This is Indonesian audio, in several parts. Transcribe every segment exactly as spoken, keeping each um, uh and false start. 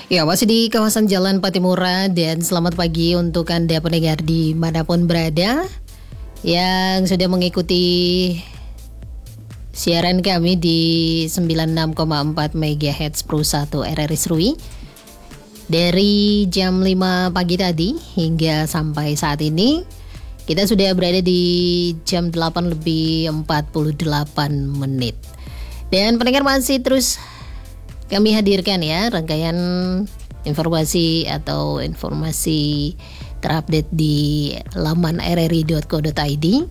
Ya, masih di kawasan Jalan Patimura dan selamat pagi untuk Anda pendengar dimanapun berada yang sudah mengikuti siaran kami di sembilan puluh enam koma empat megahertz Pro satu R R I Serui dari jam lima pagi tadi hingga sampai saat ini. Kita sudah berada di jam delapan lebih empat puluh delapan menit. Dan pendengar masih terus kami hadirkan ya rangkaian informasi atau informasi terupdate di laman r r i dot co dot i d.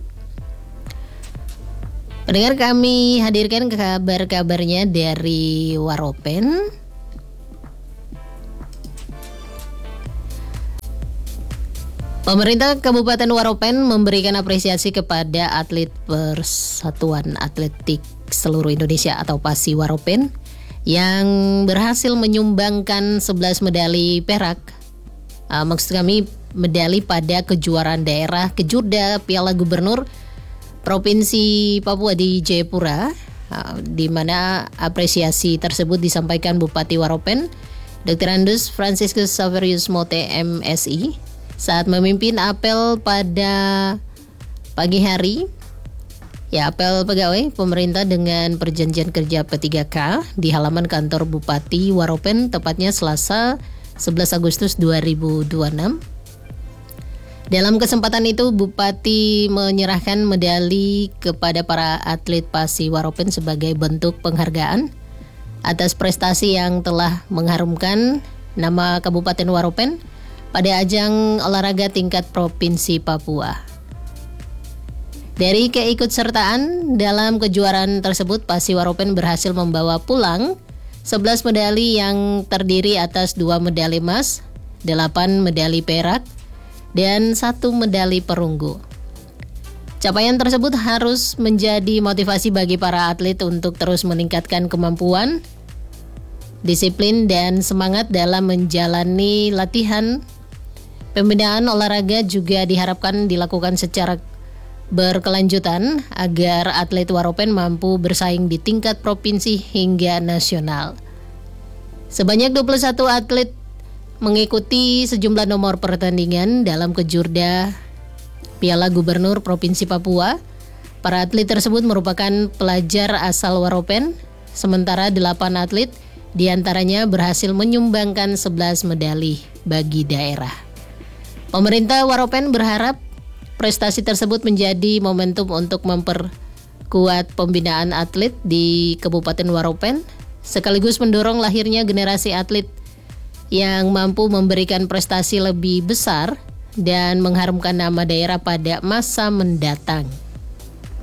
Pendengar, kami hadirkan kabar-kabarnya dari Waropen. Pemerintah Kabupaten Waropen memberikan apresiasi kepada atlet Persatuan Atletik Seluruh Indonesia atau PASI Waropen yang berhasil menyumbangkan sebelas medali perak. Uh, maksud kami medali pada kejuaraan daerah Kejurda Piala Gubernur Provinsi Papua di Jayapura, uh, di mana apresiasi tersebut disampaikan Bupati Waropen, doktor Andus Franciscus Saverius Mote M Si saat memimpin apel pada pagi hari. Ya, apel pegawai pemerintah dengan perjanjian kerja P tiga K di halaman kantor Bupati Waropen, tepatnya Selasa sebelas Agustus dua ribu dua puluh enam. Dalam kesempatan itu, Bupati menyerahkan medali kepada para atlet PASI Waropen sebagai bentuk penghargaan atas prestasi yang telah mengharumkan nama Kabupaten Waropen pada ajang olahraga tingkat Provinsi Papua. Dari keikutsertaan dalam kejuaraan tersebut, PASI Waropen berhasil membawa pulang sebelas medali yang terdiri atas dua medali emas, delapan medali perak, dan satu medali perunggu. Capaian tersebut harus menjadi motivasi bagi para atlet untuk terus meningkatkan kemampuan, disiplin, dan semangat dalam menjalani latihan. Pembinaan olahraga juga diharapkan dilakukan secara berkelanjutan agar atlet Waropen mampu bersaing di tingkat provinsi hingga nasional. Sebanyak dua puluh satu atlet mengikuti sejumlah nomor pertandingan dalam Kejurda Piala Gubernur Provinsi Papua. Para atlet tersebut merupakan pelajar asal Waropen, sementara delapan atlet diantaranya berhasil menyumbangkan sebelas medali bagi daerah. Pemerintah Waropen berharap prestasi tersebut menjadi momentum untuk memperkuat pembinaan atlet di Kabupaten Waropen, sekaligus mendorong lahirnya generasi atlet yang mampu memberikan prestasi lebih besar dan mengharumkan nama daerah pada masa mendatang.